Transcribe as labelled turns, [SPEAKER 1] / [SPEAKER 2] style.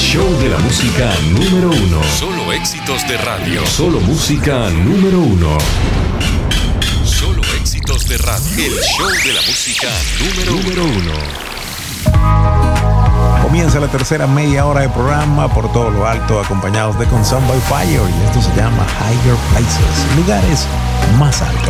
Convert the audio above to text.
[SPEAKER 1] show de la música número uno.
[SPEAKER 2] Solo éxitos de radio.
[SPEAKER 1] Solo música número uno.
[SPEAKER 2] Solo éxitos de radio. El show de la música número uno.
[SPEAKER 3] Comienza la tercera media hora de programa por todo lo alto, acompañados de Consumed by Fire, y esto se llama Higher Places, lugares más altos.